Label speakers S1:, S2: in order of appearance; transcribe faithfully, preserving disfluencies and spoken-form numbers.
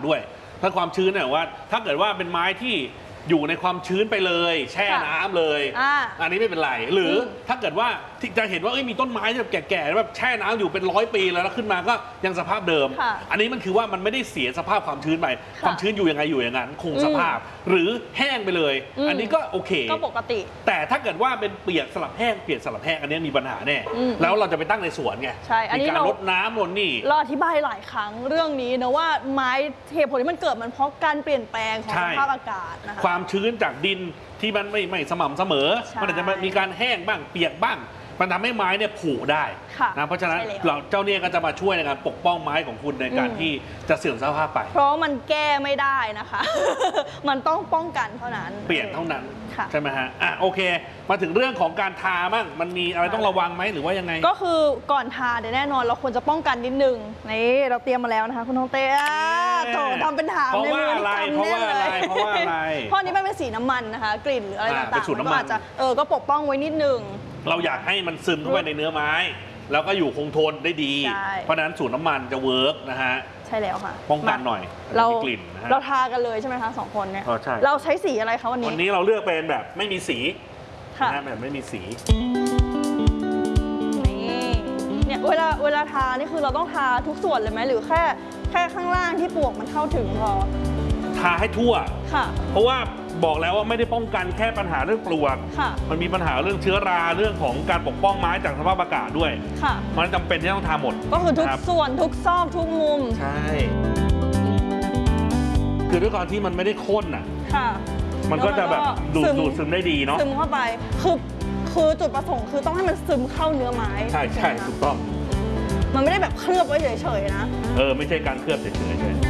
S1: ด้วยถ้าความชื้นเนี่ยว่าถ้าเกิดว่าเป็นไม้ที่อยู่ในความชื้นไปเลยแช่น้ำเลย อ, อันนี้ไม่เป็นไรหรือถ้าเกิดว่าที่จะเห็นว่ามีต้นไม้แบบแก่ๆแบบแช่น้ำอยู่เป็นร้อยปีแล้วแล้วขึ้นมาก็ยังสภาพเดิมอันนี้มันคือว่ามันไม่ได้เสียสภาพความชื้นไปความชื้นอยู่ยังไงอยู่อย่างนั้นคงสภาพหรือแห้งไปเลยอันนี้ก็โอเค
S2: ก็ปกติ
S1: แต่ถ้าเกิดว่าเป็นเปียกสลับแห้งเปียกสลับแห้งอันนี้มีปัญหาแน่แล้วเราจะไปตั้งในสวนไงมีการลดน้ำลดนี่
S2: เราอธิบายหลายครั้งเรื่องนี้นะว่าไม้เหตุผลที่มันเกิดมันเพราะการเปลี่ยนแปลงของสภาพอากาศนะคะ
S1: ความชื้นจากดินที่มันไม่ไม่สม่ำเสมอมันอาจจะมีการแห้งบ้างเปียกบ้างมันทำให้ไม้เนี่ยผุได้นะเพราะฉะนั้นเราเจ้าเนี่ยก็จะมาช่วยในการปกป้องไม้ของคุณในการที่จะเสื่อมสภาพไป
S2: เพราะมันแก้ไม่ได้นะคะมันต้องป้องกันเท่านั้น
S1: เปลี่ยนเท่านั้นใช่ไหมฮะอ่ะโอเคมาถึงเรื่องของการทาบ้างมันมีอะไรต้องระวังไหมหรือว่ายังไง
S2: ก็คือก่อนทาเนี่ยแน่นอนเราควรจะป้องกันนิดนึงนี่เราเตรียมมาแล้วนะคะคุณทองเต้โถทำเป็นถามในมือนี่จำแน่เลย
S1: เพราะว่าอะไร
S2: เพราะนี้มันเป็นสีน้ำมันนะคะกลิ่นหรืออะไรต่างๆก็อาจจะเออก็ปกป้องไว้นิดนึง
S1: เราอยากให้มันซึมเข้าไปในเนื้อไม้แล้วก็อยู่คงทนได้ดีเพราะนั้นสูตรน้ำมันจะเวิร์กนะฮะ
S2: ใช่แล้วค่ะ
S1: ป้องกันหน่อย
S2: เรากลิ่นเราทากันเลยใช่ไหมคะสองคนเนี่ยเราใช้สีอะไรคะวันนี้
S1: วันนี้เราเลือกเป็นแบบไม่มีสีนะแบบไม่มีสี
S2: นี่เนี่ยเวลาเวลาทานี่คือเราต้องทาทุกส่วนเลยไหมหรือแค่แค่ข้างล่างที่ปลวกมันเข้าถึงพอ
S1: ทาให้ทั่ว
S2: ค่ะ
S1: เพราะว่าบอกแล้วว่าไม่ได้ป้องกันแค่ปัญหาเรื่องปลวกมันมีปัญหาเรื่องเชื้อราเรื่องของการปกป้องไม้จากสภาพอากาศด้วยมันจำเป็นที่ต้องทาหมด
S2: ก็คือทุกส่วนทุกซอกทุกมุม
S1: ใช่คือด้วยความที่มันไม่ได้ข้นอ่ะมันก็จะแบบดูดดูดซึมได้ดีเนาะ
S2: ซึมเข้าไปคือคือจุดประสงค์คือต้องให้มันซึมเข้าเนื้อไม้
S1: ใช่ใช่ถูกต้อง
S2: มันไม่ได้แบบเคลือบไว้เฉยๆนะ
S1: เออไม่ใช่การเคลือบเฉยๆ